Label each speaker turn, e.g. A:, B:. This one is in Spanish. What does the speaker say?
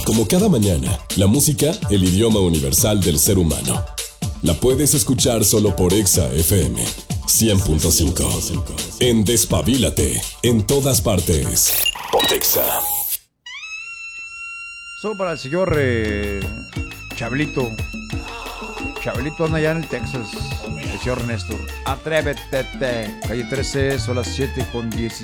A: Como cada mañana, la música, el idioma universal del ser humano. La puedes escuchar solo por Exa FM 100.5. En Despabilate, en todas partes. Pontexa.
B: Solo para el señor Chabelito. Chabelito anda allá en el Texas. El señor Néstor. Atrévete. Calle 13, son las 7:10.